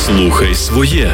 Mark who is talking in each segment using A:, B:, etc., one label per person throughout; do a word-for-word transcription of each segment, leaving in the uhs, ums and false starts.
A: Слухай своє.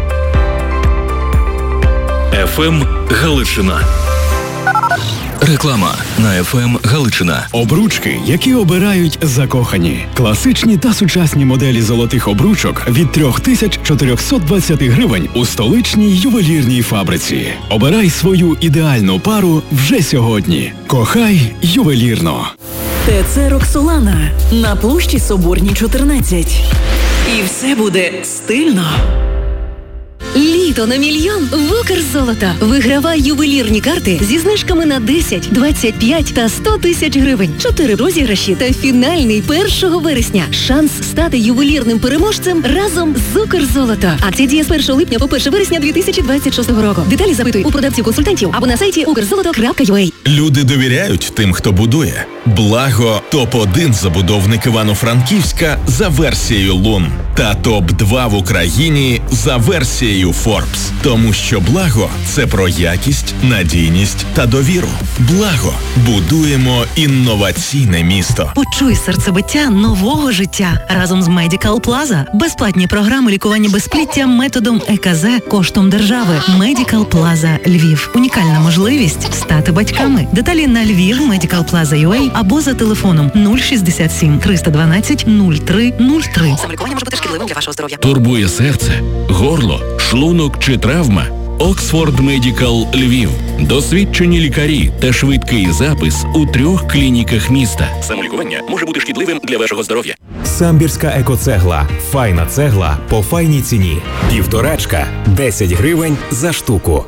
A: еф ем Галичина. Реклама на еф ем Галичина.
B: Обручки, які обирають закохані. Класичні та сучасні моделі золотих обручок від три тисячі чотириста двадцять гривень у столичній ювелірній фабриці. Обирай свою ідеальну пару вже сьогодні. Кохай ювелірно.
C: ТЦ «Роксолана» на площі Соборній, чотирнадцять. І все буде стильно.
D: Літо на мільйон в Укрзолото. Вигравай ювелірні карти зі знижками на десять, двадцять п'ять та сто тисяч гривень. Чотири розіграші та фінальний першого вересня. Шанс стати ювелірним переможцем разом з Укрзолото. Акція діє з першого липня по перше вересня дві тисячі двадцять шостого року. Деталі запитуй у продавців-консультантів або на сайті укрзолото крапка ю а.
E: Люди довіряють тим, хто будує. Благо – топ один забудовник Івано-Франківська за версією Лун та топ два в Україні за версією Forbes. Тому що Благо – це про якість, надійність та довіру. Благо – будуємо інноваційне місто.
F: Почуй серцебиття нового життя разом з Medical Plaza. Безплатні програми лікування безпліття методом е ка зет коштом держави. Medical Plaza Львів. Унікальна можливість стати батьками. Деталі на Львів Medical Plaza крапка ю а або за телефоном нуль шістдесят сім триста дванадцять нуль три нуль три.
C: Самолікування може бути шкідливим для вашого здоров'я.
A: Турбує серце, горло, шлунок чи травма? Оксфорд Медикал Львів. Досвідчені лікарі та швидкий запис у трьох клініках міста. Самолікування може бути шкідливим для вашого здоров'я.
G: Самбірська екоцегла. Файна цегла по файній ціні. Півторачка. десять гривень за штуку.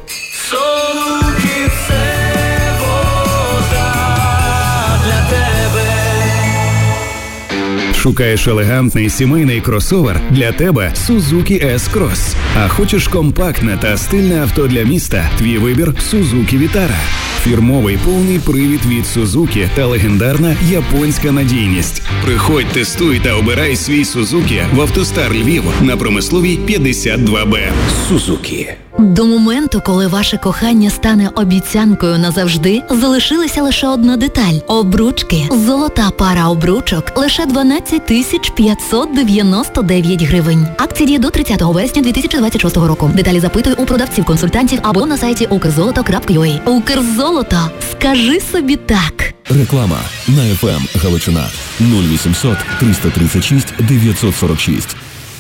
B: Шукаєш елегантний сімейний кросовер? Для тебе Suzuki S-Cross. А хочеш компактне та стильне авто для міста? Твій вибір Suzuki Vitara. Фірмовий повний привід від Suzuki та легендарна японська надійність. Приходь, тестуй та обирай свій Suzuki в Автостар Львів на Промисловій п'ятдесят два Б. Suzuki.
D: До моменту, коли ваше кохання стане обіцянкою назавжди, залишилася лише одна деталь – обручки. Золота пара обручок – лише дванадцять тисяч п'ятсот дев'яносто дев'ять гривень. Акція діє до тридцятого вересня дві тисячі двадцять шостого року. Деталі запитуй у продавців-консультантів або на сайті укрзолото крапка ю а. Укрзолото. Скажи собі так.
A: Реклама на еф ем Галичина. нуль вісімсот триста тридцять шість дев'ятсот сорок шість.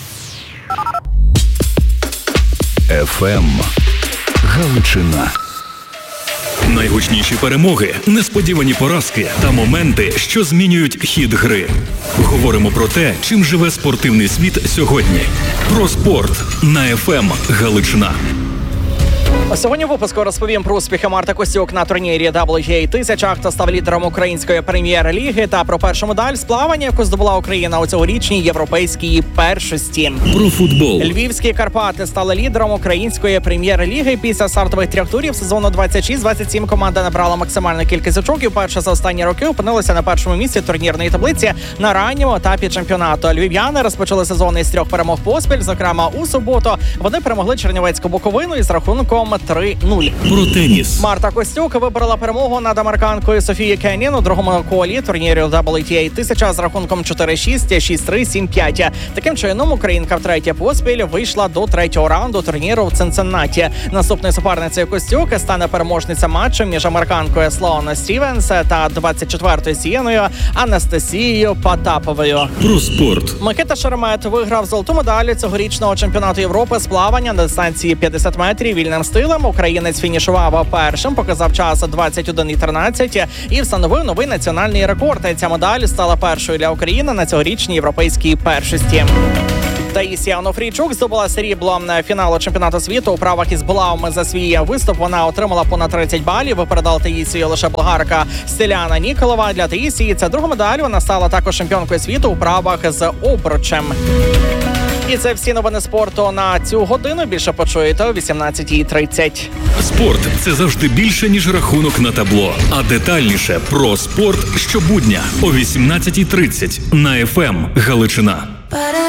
A: еф ем Галичина. Найгучніші перемоги, несподівані поразки та моменти, що змінюють хід гри. Говоримо про те, чим живе спортивний світ сьогодні. Про спорт на еф ем Галичина.
H: Сьогодні в випуску розповім про успіхи Марти Костюк на турнірі дабл ю ей тисяча, хто став лідером української прем'єр-ліги, та про першу медаль з плавання, яку здобула Україна у цьогорічній європейській першості.
A: Про футбол.
H: Львівські Карпати стали лідером української прем'єр-ліги. Після стартових трьох турів сезону двадцять шість двадцять сім команда набрала максимальну кількість очок і вперше за останні роки опинилася на першому місці турнірної таблиці на ранньому етапі чемпіонату. Львів'яни розпочали сезон із трьох перемог поспіль, зокрема у суботу. Вони перемогли Чернівецьку Буковину із рахунком три нуль.
A: Про теніс.
H: Марта Костюк вибрала перемогу над американкою Софією Кеннін у другому колі турніру дабл ю ей тисяча з рахунком чотири шість, шість три, сім п'ять. Таким чином, українка втретє поспіль вийшла до третього раунду турніру в Цинциннаті. Наступною суперницею Костюк стане переможниця матчу між американкою Слоан Стівенс та двадцять четвертою сіяною Анастасією Потаповою.
A: Про спорт.
H: Микита Шеремет виграв золоту медаль цьогорічного чемпіонату Європи з плавання на дистанції п'ятдесят метрів вільним стилем. Українець фінішував першим, показав час двадцять один тринадцять і встановив новий національний рекорд. Ця медаль стала першою для України на цьогорічній європейській першості. Таїсія Онофрійчук здобула срібло фіналу чемпіонату світу у правах із булавами. За свій виступ вона отримала понад тридцять балів. Випередила Таїсію лише болгарка Стеляна Ніколова. Для Таїсії це друга медаль. Вона стала також чемпіонкою світу у правах з обручем. І це всі новини спорту на цю годину. Більше почуєте о вісімнадцятій тридцять.
A: Спорт – це завжди більше, ніж рахунок на табло. А детальніше про спорт щобудня о вісімнадцятій тридцять на еф ем Галичина.